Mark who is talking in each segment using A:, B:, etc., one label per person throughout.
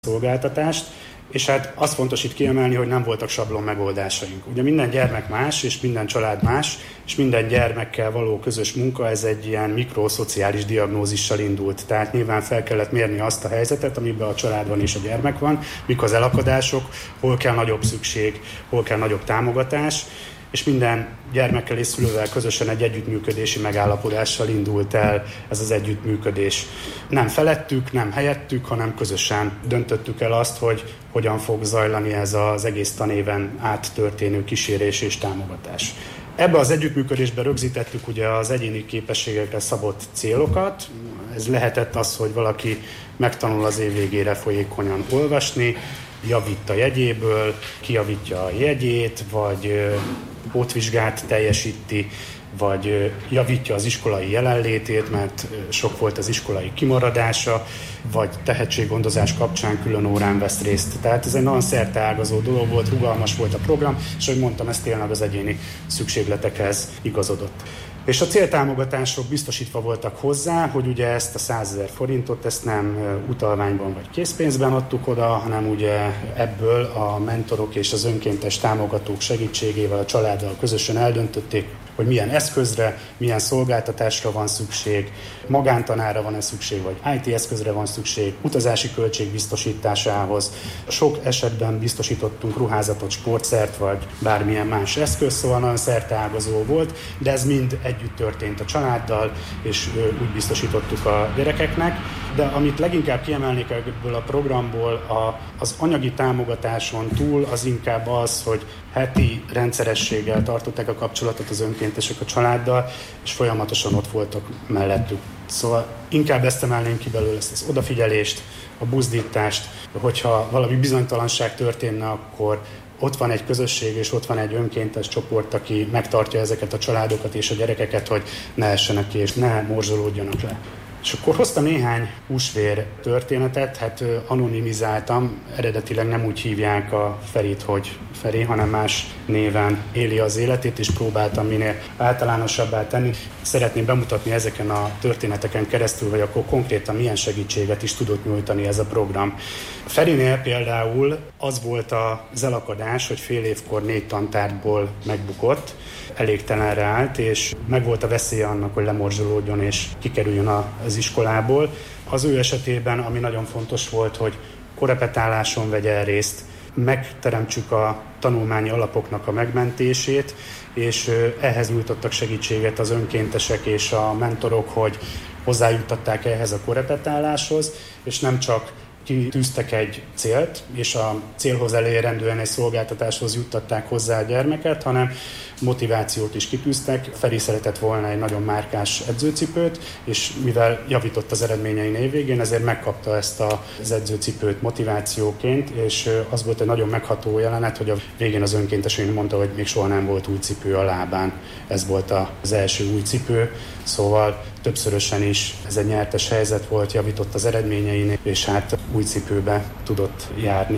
A: szolgáltatást, és hát az fontos itt kiemelni, hogy nem voltak sablon megoldásaink. Ugye minden gyermek más, és minden család más, és minden gyermekkel való közös munka, ez egy ilyen mikroszociális diagnózissal indult. Tehát nyilván fel kellett mérni azt a helyzetet, amiben a családban és a gyermek van, mik az elakadások, hol kell nagyobb szükség, hol kell nagyobb támogatás, és minden gyermekkel és szülővel közösen egy együttműködési megállapodással indult el ez az együttműködés. Nem felettük, nem helyettük, hanem közösen döntöttük el azt, hogy hogyan fog zajlani ez az egész tanéven át történő kísérés és támogatás. Ebbe az együttműködésbe rögzítettük ugye az egyéni képességekre szabott célokat. Ez lehetett az, hogy valaki megtanul az év végére folyékonyan olvasni, javít a jegyéből, kijavítja a jegyét, vagy pótvizsgát teljesíti, vagy javítja az iskolai jelenlétét, mert sok volt az iskolai kimaradása, vagy tehetséggondozás kapcsán külön órán vesz részt. Tehát ez egy nagyon szerteágazó dolog volt, rugalmas volt a program, és ahogy mondtam, ez tényleg az egyéni szükségletekhez igazodott. És a céltámogatások biztosítva voltak hozzá, hogy ugye ezt a 100 000 forintot, ezt nem utalványban vagy készpénzben adtuk oda, hanem ugye ebből a mentorok és az önkéntes támogatók segítségével a családdal közösen eldöntötték, hogy milyen eszközre, milyen szolgáltatásra van szükség, magántanára van-e szükség, vagy IT eszközre van szükség, utazási költség biztosításához. Sok esetben biztosítottunk ruházatot, sportszert, vagy bármilyen más eszköz, szóval nagyon szerteágazó volt, de ez mind együtt történt a családdal, és úgy biztosítottuk a gyerekeknek. De amit leginkább kiemelnék ebből a programból, az anyagi támogatáson túl az inkább az, hogy heti rendszerességgel tartották a kapcsolatot az önkéntesek a családdal, és folyamatosan ott voltak mellettük. Szóval inkább ezt emelném ki belőle, ezt az odafigyelést, a buzdítást, hogyha valami bizonytalanság történne, akkor ott van egy közösség, és ott van egy önkéntes csoport, aki megtartja ezeket a családokat és a gyerekeket, hogy ne essenek ki, és ne morzsolódjanak le. És akkor hoztam néhány húsvér történetet, hát anonimizáltam, eredetileg nem úgy hívják a Ferit, hogy Feri, hanem más néven éli az életét, és próbáltam minél általánosabbá tenni. Szeretném bemutatni ezeken a történeteken keresztül, hogy akkor konkrétan milyen segítséget is tudott nyújtani ez a program. Ferinél például az volt az elakadás, hogy fél évkor 4 tantárgyból megbukott, elégtelenre állt, és megvolt a veszélye annak, hogy lemorzsolódjon és kikerüljön az iskolából. Az ő esetében, ami nagyon fontos volt, hogy korepetáláson vegyen részt, megteremtsük a tanulmányi alapoknak a megmentését, és ehhez nyújtottak segítséget az önkéntesek és a mentorok, hogy hozzájuttatták ehhez a korepetáláshoz, és nem csak kitűztek egy célt, és a célhoz elérendően egy szolgáltatáshoz juttatták hozzá a gyermeket, hanem motivációt is kitűztek. Feri szeretett volna egy nagyon márkás edzőcipőt, és mivel javított az eredményein évvégén, ezért megkapta ezt az edzőcipőt motivációként, és az volt egy nagyon megható jelenet, hogy a végén az önkéntesén mondta, hogy még soha nem volt új cipő a lábán. Ez volt az első új cipő, szóval többszörösen is ez egy nyertes helyzet volt, javított az eredményein, és hát új cipőbe tudott járni.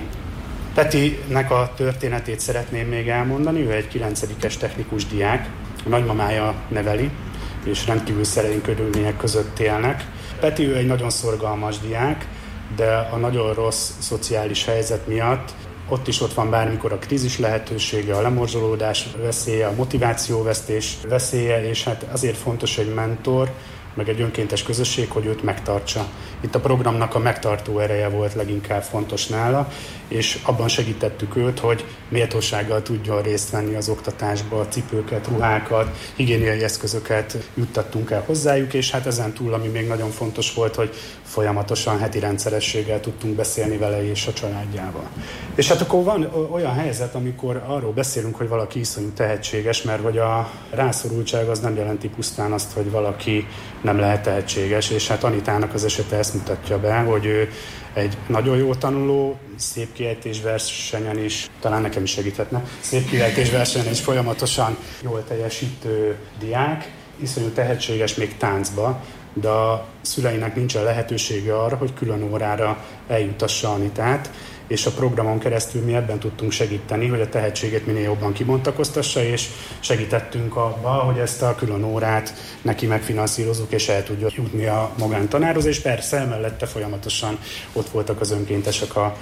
A: Petinek a történetét szeretném még elmondani, ő egy 9-es technikus diák, a nagymamája neveli, és rendkívül szerény körülmények között élnek. Peti ő egy nagyon szorgalmas diák, de a nagyon rossz szociális helyzet miatt ott van bármikor a krízis lehetősége, a lemorzsolódás veszélye, a motivációvesztés veszélye, és hát azért fontos egy mentor, meg egy önkéntes közösség, hogy őt megtartsa. Itt a programnak a megtartó ereje volt leginkább fontos nála, és abban segítettük őt, hogy méltósággal tudjon részt venni az oktatásba, cipőket, ruhákat, higiéniai eszközöket juttattunk el hozzájuk, és hát ezen túl, ami még nagyon fontos volt, hogy folyamatosan heti rendszerességgel tudtunk beszélni vele és a családjával. És hát akkor van olyan helyzet, amikor arról beszélünk, hogy valaki iszonyú tehetséges, mert hogy a rászorultság az nem jelenti pusztán azt, hogy valaki nem lehet tehetséges, és hát Anitának az esete ezt mutatja be, hogy ő egy nagyon jó tanuló, szép kiejtésversenyen is, talán nekem is segíthetne, szép kiejtésversenyen is folyamatosan jól teljesítő diák, iszonyú tehetséges még táncba, de a szüleinek nincsen lehetősége arra, hogy külön órára eljutassa Anitát, és a programon keresztül mi ebben tudtunk segíteni, hogy a tehetséget minél jobban kibontakoztassa, és segítettünk abba, hogy ezt a külön órát neki megfinanszírozzuk, és el tudja jutni a magántanárhoz, és persze mellette folyamatosan ott voltak az önkéntesek a